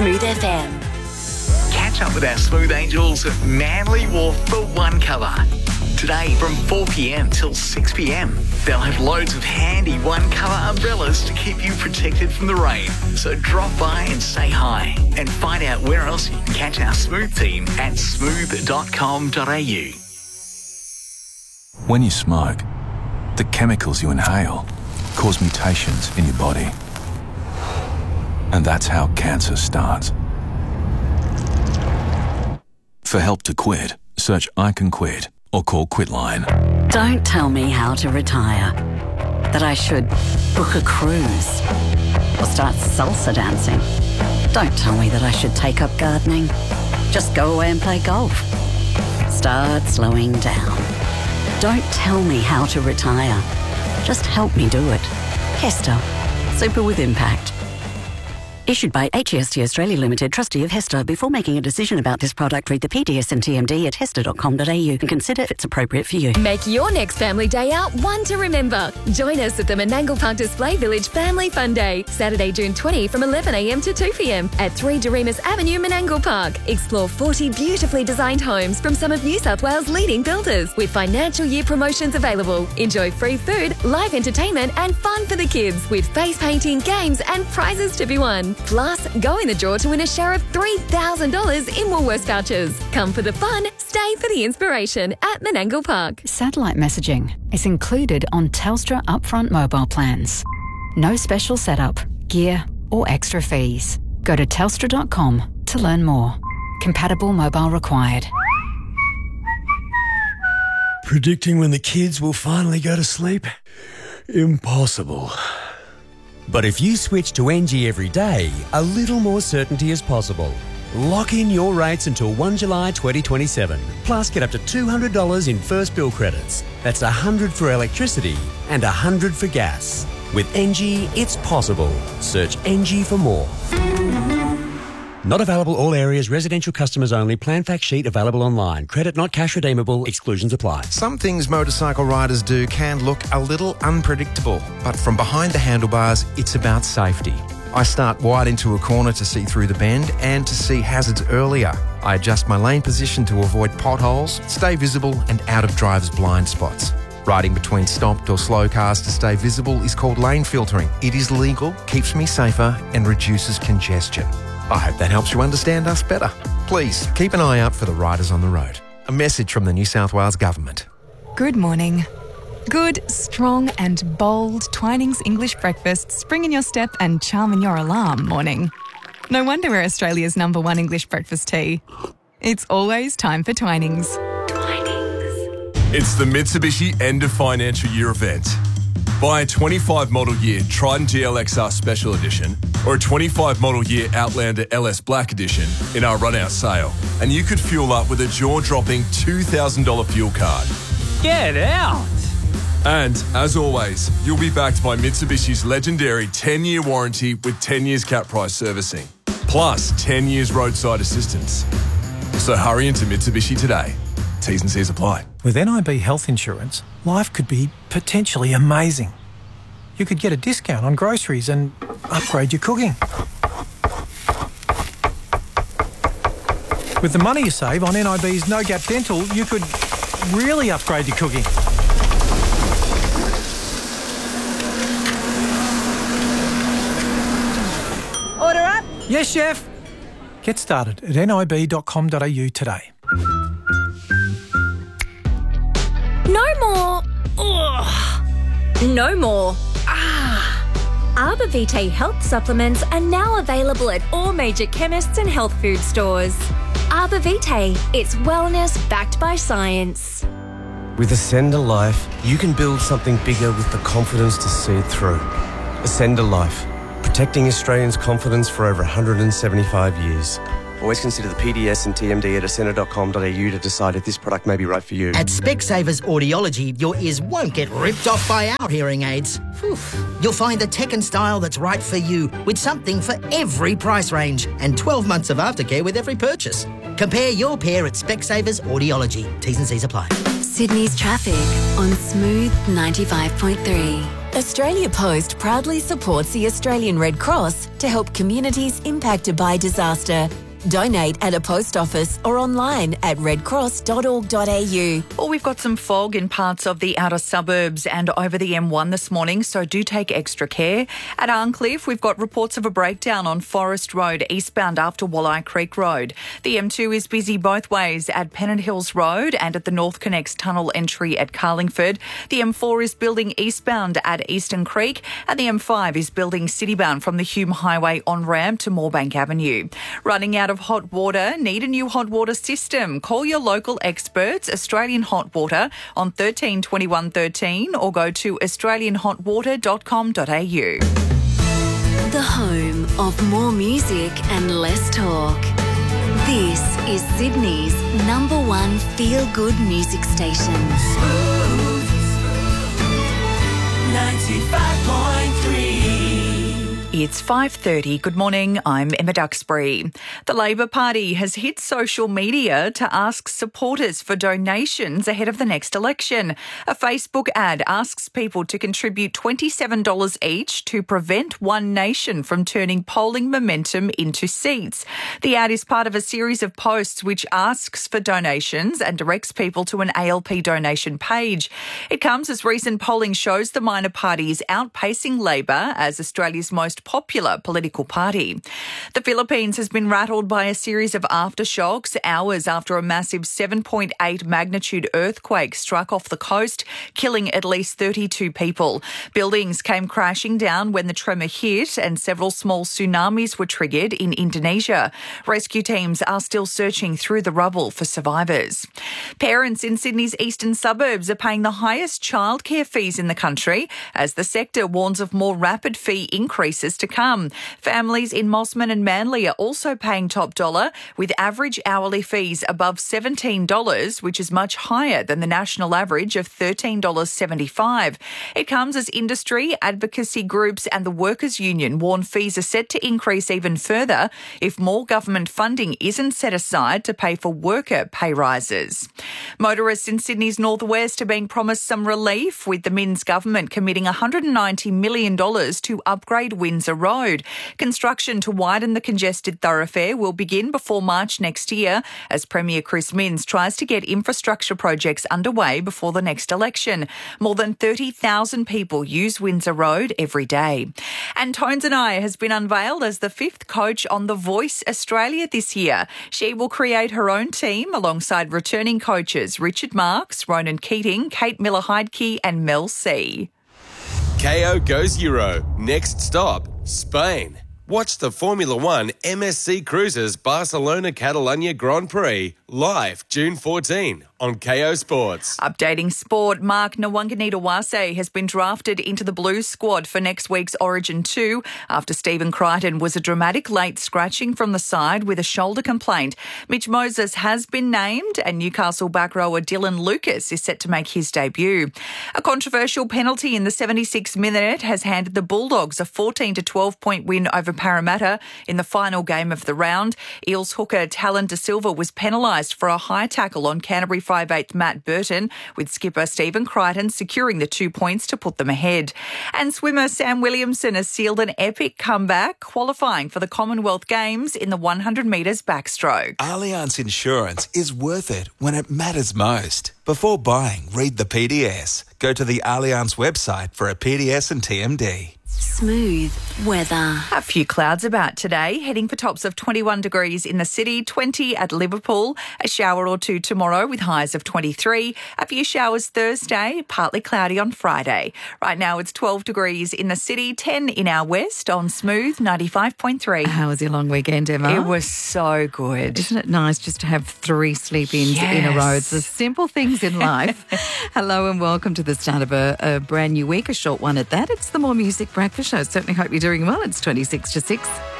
Smooth FM. Catch up with our Smooth Angels at Manly Wharf for one cover. Today from 4 p.m. till 6 p.m. They'll have loads of handy one colour umbrellas to keep you protected from the rain. So drop by and say hi and find out where else you can catch our Smooth team at smooth.com.au. When you smoke, the chemicals you inhale cause mutations in your body. And that's how cancer starts. For help to quit, search I Can Quit or call Quitline. Don't tell me how to retire. That I should book a cruise or start salsa dancing. Don't tell me that I should take up gardening. Just go away and play golf. Start slowing down. Don't tell me how to retire. Just help me do it. Hester. Super with impact. Issued by HEST Australia Limited, trustee of Hester. Before making a decision about this product, read the PDS and TMD at hester.com.au and consider if it's appropriate for you. Make your next family day out one to remember. Join us at the Menangle Park Display Village Family Fun Day, Saturday, June 20 from 11 a.m. to 2 p.m. at 3 Doremus Avenue, Menangle Park. Explore 40 beautifully designed homes from some of New South Wales' leading builders with financial year promotions available. Enjoy free food, live entertainment and fun for the kids with face painting, games and prizes to be won. Plus, go in the draw to win a share of $3,000 in Woolworths vouchers. Come for the fun, stay for the inspiration at Menangle Park. Satellite messaging is included on Telstra upfront mobile plans. No special setup, gear or extra fees. Go to telstra.com to learn more. Compatible mobile required. Predicting when the kids will finally go to sleep? Impossible. But if you switch to NG every day, a little more certainty is possible. Lock in your rates until 1 July 2027. Plus, get up to $200 in first bill credits. That's $100 for electricity and $100 for gas. With NG, it's possible. Search NG for more. Not available all areas, residential customers only. Plan fact sheet available online. Credit not cash redeemable. Exclusions apply. Some things motorcycle riders do can look a little unpredictable, but from behind the handlebars, it's about safety. I start wide into a corner to see through the bend and to see hazards earlier. I adjust my lane position to avoid potholes, stay visible and out of drivers' blind spots. Riding between stopped or slow cars to stay visible is called lane filtering. It is legal, keeps me safer and reduces congestion. I hope that helps you understand us better. Please keep an eye out for the riders on the road. A message from the New South Wales Government. Good morning. Good, strong and bold Twinings English breakfast spring in your step and charm in your alarm morning. No wonder we're Australia's #1 English breakfast tea. It's always time for Twinings. It's the Mitsubishi end of financial year event. Buy a 25 model year Triton GLXR Special Edition or a 25 model year Outlander LS Black Edition in our run-out sale, and you could fuel up with a jaw-dropping $2,000 fuel card. Get out! And, as always, you'll be backed by Mitsubishi's legendary 10-year warranty with 10 years cap price servicing, plus 10 years roadside assistance. So hurry into Mitsubishi today. T's and C's apply. With NIB Health Insurance, life could be potentially amazing. You could get a discount on groceries and upgrade your cooking. With the money you save on NIB's No Gap Dental, you could really upgrade your cooking. Order up? Yes, chef. Get started at nib.com.au today. No more. Ugh. No more. Arbor Vitae health supplements are now available at all major chemists and health food stores. Arbor Vitae, it's wellness backed by science. With Ascender Life, you can build something bigger with the confidence to see it through. Ascender Life, protecting Australians' confidence for over 175 years. Always consider the PDS and TMD at ascender.com.au to decide if this product may be right for you. At Specsavers Audiology, your ears won't get ripped off by our hearing aids. You'll find the tech and style that's right for you, with something for every price range and 12 months of aftercare with every purchase. Compare your pair at Specsavers Audiology. T's and C's apply. Sydney's traffic on Smooth 95.3. Australia Post proudly supports the Australian Red Cross to help communities impacted by disaster. Donate at a post office or online at redcross.org.au. Well, we've got some fog in parts of the outer suburbs and over the M1 this morning, so do take extra care. At Arncliffe, we've got reports of a breakdown on Forest Road eastbound after Walleye Creek Road. The M2 is busy both ways at Pennant Hills Road and at the North Connects Tunnel entry at Carlingford. The M4 is building eastbound at Eastern Creek, and the M5 is building citybound from the Hume Highway on-ramp to Moorebank Avenue. Running out of hot water? Need a new hot water system? Call your local experts, Australian Hot Water, on 13 21 13 or go to australianhotwater.com.au. The home of more music and less talk. This is Sydney's #1 feel-good music station. Smooth 95.3. It's 5:30. Good morning. I'm Emma Duxbury. The Labor Party has hit social media to ask supporters for donations ahead of the next election. A Facebook ad asks people to contribute $27 each to prevent One Nation from turning polling momentum into seats. The ad is part of a series of posts which asks for donations and directs people to an ALP donation page. It comes as recent polling shows the minor parties outpacing Labor as Australia's most popular political party. The Philippines has been rattled by a series of aftershocks hours after a massive 7.8 magnitude earthquake struck off the coast, killing at least 32 people. Buildings came crashing down when the tremor hit and several small tsunamis were triggered in Indonesia. Rescue teams are still searching through the rubble for survivors. Parents in Sydney's eastern suburbs are paying the highest childcare fees in the country as the sector warns of more rapid fee increases to come. Families in Mossman and Manly are also paying top dollar, with average hourly fees above $17, which is much higher than the national average of $13.75. It comes as industry, advocacy groups and the Workers' Union warn fees are set to increase even further if more government funding isn't set aside to pay for worker pay rises. Motorists in Sydney's northwest are being promised some relief, with the Minns government committing $190 million to upgrade Windsor Road. Construction to widen the congested thoroughfare will begin before March next year as Premier Chris Minns tries to get infrastructure projects underway before the next election. More than 30,000 people use Windsor Road every day. And Tones and I has been unveiled as the 5th coach on The Voice Australia this year. She will create her own team alongside returning coaches Richard Marks, Ronan Keating, Kate Miller-Heidke and Mel C. KO goes Euro. Next stop, Spain. Watch the Formula One MSC Cruises Barcelona Catalunya Grand Prix live June 14 on KO Sports. Updating sport, Mark Nwanganitawase has been drafted into the Blues squad for next week's Origin 2 after Stephen Crichton was a dramatic late scratching from the side with a shoulder complaint. Mitch Moses has been named and Newcastle back rower Dylan Lucas is set to make his debut. A controversial penalty in the 76th minute has handed the Bulldogs a 14-12 point win over Parramatta in the final game of the round. Eels hooker Talon De Silva was penalised for a high tackle on Canterbury 5'8" Matt Burton, with skipper Stephen Crichton securing the 2 points to put them ahead. And swimmer Sam Williamson has sealed an epic comeback, qualifying for the Commonwealth Games in the 100 metres backstroke. Allianz Insurance is worth it when it matters most. Before buying, read the PDS. Go to the Allianz website for a PDS and TMD. Smooth weather. A few clouds about today, heading for tops of 21 degrees in the city, 20 at Liverpool, a shower or two tomorrow with highs of 23, a few showers Thursday, partly cloudy on Friday. Right now it's 12 degrees in the city, 10 in our west on Smooth 95.3. How was your long weekend, Emma? It was so good. Isn't it nice just to have 3 sleep-ins in a row? It's the simple things in life. Hello and welcome to the start of a brand new week, a short one at that. It's the More Music Breakfast Show. Certainly hope you're doing well. It's 26 to 6.